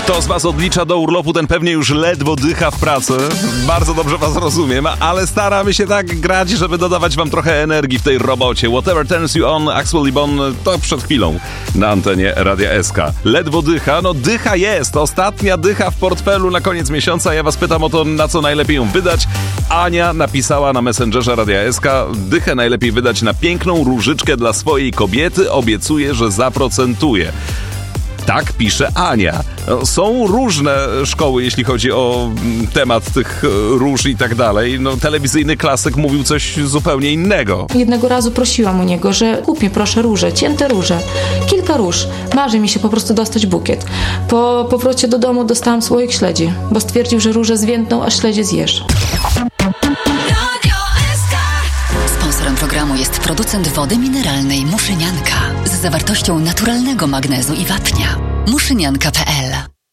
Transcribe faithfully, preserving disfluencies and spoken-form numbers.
Kto z was odlicza do urlopu, ten pewnie już ledwo dycha w pracy. Bardzo dobrze was rozumiem, ale staramy się tak grać, żeby dodawać wam trochę energii w tej robocie. Whatever turns you on, Axwell i Bon, to przed chwilą na antenie Radia S K. Ledwo dycha, no dycha jest. Ostatnia dycha w portfelu na koniec miesiąca. Ja was pytam o to, na co najlepiej ją wydać. Ania napisała na Messengerze Radia S K: dychę najlepiej wydać na piękną różyczkę dla swojej kobiety. Obiecuję, że zaprocentuje. Tak pisze Ania. Są różne szkoły, jeśli chodzi o temat tych róż i tak dalej. No, telewizyjny klasyk mówił coś zupełnie innego. Jednego razu prosiłam u niego, że kup mi proszę róże, cięte róże. Kilka róż. Marzy mi się po prostu dostać bukiet. Po powrocie do domu dostałam słoik śledzi, bo stwierdził, że róże zwiędną, a śledzie zjesz. Sponsorem programu jest producent wody mineralnej Muszynianka z zawartością naturalnego magnezu i wapnia. muszynianka kropka p l